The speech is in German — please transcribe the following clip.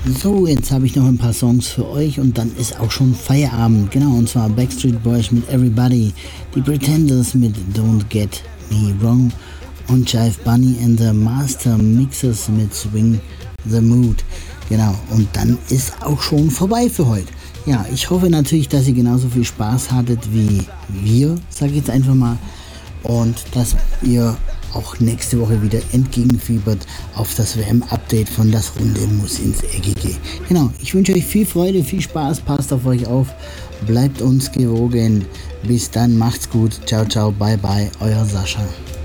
So, jetzt habe ich noch ein paar Songs für euch und dann ist auch schon Feierabend. Genau, und zwar Backstreet Boys mit Everybody, die Pretenders mit Don't Get Me Wrong und Jive Bunny and the Master Mixers mit Swing the Mood. Genau, und dann ist auch schon vorbei für heute. Ja, ich hoffe natürlich, dass ihr genauso viel Spaß hattet wie wir, sage ich jetzt einfach mal. Und dass ihr auch nächste Woche wieder entgegenfiebert auf das WM-Update von Das Runde muss ins Eckige. Genau, ich wünsche euch viel Freude, viel Spaß, passt auf euch auf, bleibt uns gewogen. Bis dann, macht's gut, ciao, ciao, bye, bye, euer Sascha.